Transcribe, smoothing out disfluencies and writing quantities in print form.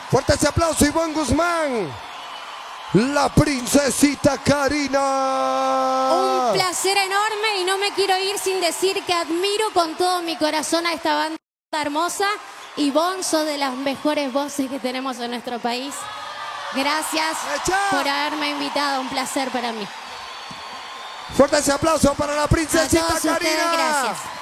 Fuerte ese aplauso, Ivonne Guzmán. La princesita Karina. Un placer enorme y no me quiero ir sin decir que admiro con todo mi corazón a esta banda hermosa. Ivonne, sos de las mejores voces que tenemos en nuestro país. Gracias por haberme invitado, un placer para mí. Fuerte ese aplauso para la princesita A todos Karina. ustedes, gracias.